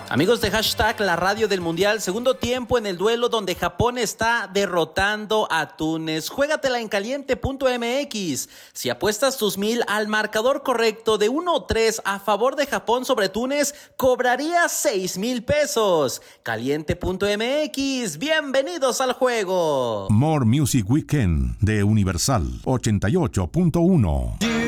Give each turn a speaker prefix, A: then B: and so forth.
A: Amigos de Hashtag La Radio del Mundial, segundo tiempo en el duelo donde Japón está derrotando a Túnez. Juégatela en caliente.mx. Si apuestas tus 1000 al marcador correcto de 1-3 a favor de Japón sobre Túnez, cobrarías 6,000 pesos. Caliente.mx, bienvenidos al juego.
B: More Music Weekend de Universal 88.1.